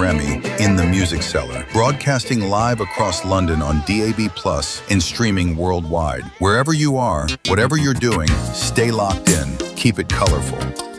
Remy in the Music Cellar, broadcasting live across London on DAB+ and streaming worldwide. Wherever you are, whatever you're doing, stay locked in. Keep it colorful.